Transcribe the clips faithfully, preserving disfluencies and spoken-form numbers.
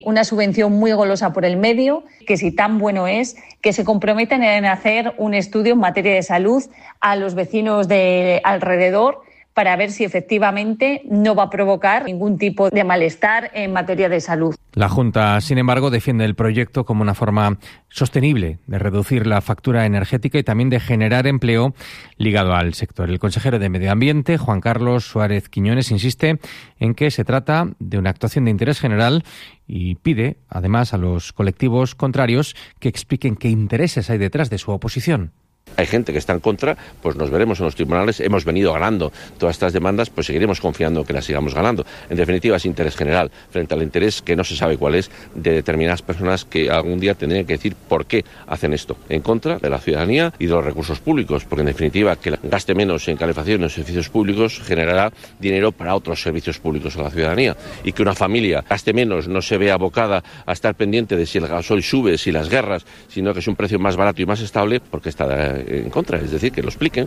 Una subvención muy golosa por el medio, que si tan bueno es, que se comprometen en hacer un estudio en materia de salud a los vecinos de alrededor para ver si efectivamente no va a provocar ningún tipo de malestar en materia de salud. La Junta, sin embargo, defiende el proyecto como una forma sostenible de reducir la factura energética y también de generar empleo ligado al sector. El consejero de Medio Ambiente, Juan Carlos Suárez Quiñones, insiste en que se trata de una actuación de interés general y pide, además, a los colectivos contrarios que expliquen qué intereses hay detrás de su oposición. Hay gente que está en contra, pues nos veremos en los tribunales. Hemos venido ganando todas estas demandas, pues seguiremos confiando en que las sigamos ganando. En definitiva, es interés general frente al interés que no se sabe cuál es de determinadas personas que algún día tendrían que decir por qué hacen esto, en contra de la ciudadanía y de los recursos públicos, porque en definitiva que gaste menos en calefacción y en servicios públicos generará dinero para otros servicios públicos a la ciudadanía, y que una familia gaste menos no se vea abocada a estar pendiente de si el gasoil sube, si las guerras, sino que es un precio más barato y más estable, porque está en contra, es decir, que lo expliquen.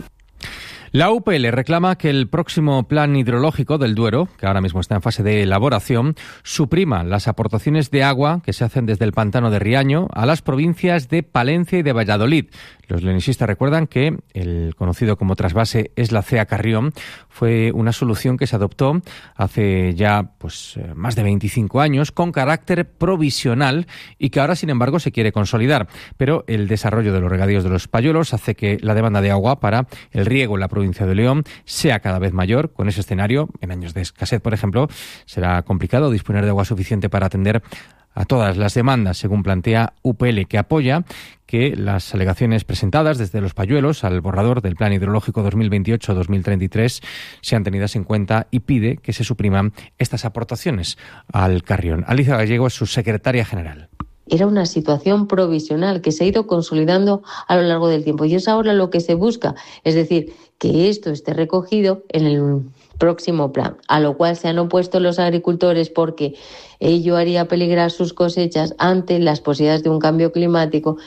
La U P L reclama que el próximo plan hidrológico del Duero, que ahora mismo está en fase de elaboración, suprima las aportaciones de agua que se hacen desde el pantano de Riaño a las provincias de Palencia y de Valladolid. Los leonisistas recuerdan que el conocido como trasvase Esla Cea Carrión fue una solución que se adoptó hace ya pues más de veinticinco años con carácter provisional y que ahora, sin embargo, se quiere consolidar. Pero el desarrollo de los regadíos de los Payuelos hace que la demanda de agua para el riego en la provincia de León sea cada vez mayor. Con ese escenario, en años de escasez, por ejemplo, será complicado disponer de agua suficiente para atender a todas las demandas, según plantea U P L, que apoya que las alegaciones presentadas desde los Payuelos al borrador del Plan Hidrológico dos mil veintiocho a dos mil treinta y tres sean tenidas en cuenta y pide que se supriman estas aportaciones al Carrión. Alicia Gallego es su secretaria general. Era una situación provisional que se ha ido consolidando a lo largo del tiempo y es ahora lo que se busca, es decir, que esto esté recogido en el próximo plan, a lo cual se han opuesto los agricultores porque ello haría peligrar sus cosechas ante las posibilidades de un cambio climático.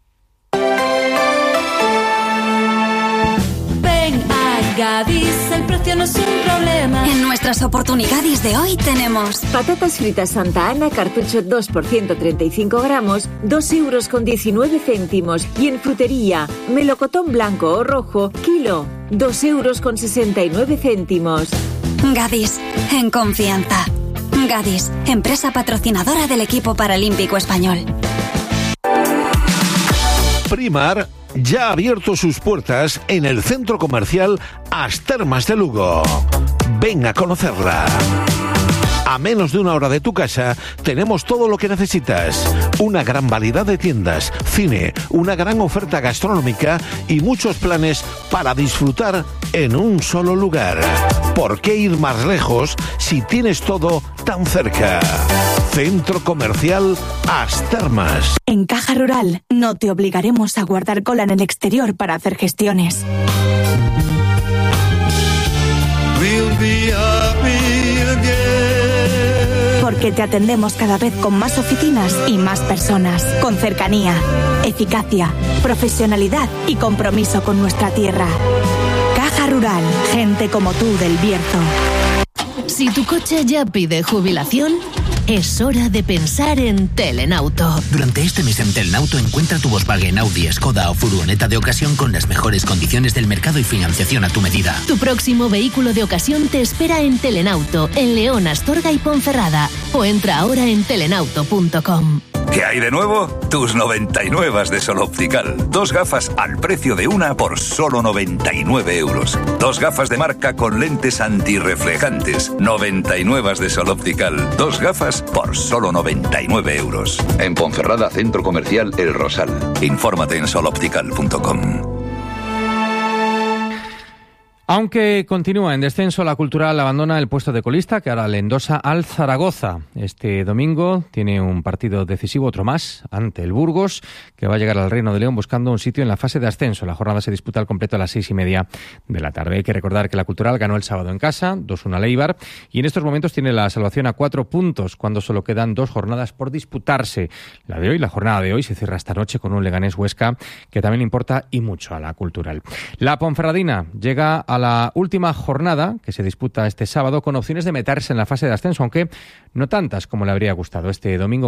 Gadis, el precio no es un problema. En nuestras oportunidades de hoy tenemos patatas fritas Santa Ana, cartucho dos por ciento treinta y cinco gramos, dos euros con diecinueve céntimos. Y en frutería, melocotón blanco o rojo, kilo, dos euros con sesenta y nueve céntimos. Gadis, en confianza. Gadis, empresa patrocinadora del equipo paralímpico español. Primar ya ha abierto sus puertas en el centro comercial As Termas de Lugo. Ven a conocerla. A menos de una hora de tu casa tenemos todo lo que necesitas. Una gran variedad de tiendas, cine, una gran oferta gastronómica y muchos planes para disfrutar en un solo lugar. ¿Por qué ir más lejos si tienes todo tan cerca? Centro Comercial As Termas. En Caja Rural no te obligaremos a guardar cola en el exterior para hacer gestiones. We'll be happy again. Porque te atendemos cada vez con más oficinas y más personas, con cercanía, eficacia, profesionalidad y compromiso con nuestra tierra. Caja Rural, gente como tú del Bierzo. Si tu coche ya pide jubilación, es hora de pensar en Telenauto. Durante este mes en Telenauto encuentra tu Volkswagen, Audi, Skoda o furgoneta de ocasión con las mejores condiciones del mercado y financiación a tu medida. Tu próximo vehículo de ocasión te espera en Telenauto, en León, Astorga y Ponferrada. O entra ahora en telenauto punto com. ¿Qué hay de nuevo? Tus noventa y nueve de Sol Optical. Dos gafas al precio de una por solo noventa y nueve euros. Dos gafas de marca con lentes antirreflejantes. noventa y nueve de Sol Optical. Dos gafas por solo noventa y nueve euros. En Ponferrada, Centro Comercial El Rosal. Infórmate en sol optical punto com. Aunque continúa en descenso, la Cultural abandona el puesto de colista que ahora le endosa al Zaragoza. Este domingo tiene un partido decisivo, otro más, ante el Burgos, que va a llegar al Reino de León buscando un sitio en la fase de ascenso. La jornada se disputa al completo a las seis y media de la tarde. Hay que recordar que la Cultural ganó el sábado en casa, dos uno a Eibar, y en estos momentos tiene la salvación a cuatro puntos, cuando solo quedan dos jornadas por disputarse. La de hoy, la jornada de hoy, se cierra esta noche con un Leganés Huesca, que también importa y mucho a la Cultural. La Ponferradina llega a a la última jornada, que se disputa este sábado, con opciones de meterse en la fase de ascenso, aunque no tantas como le habría gustado. Este domingo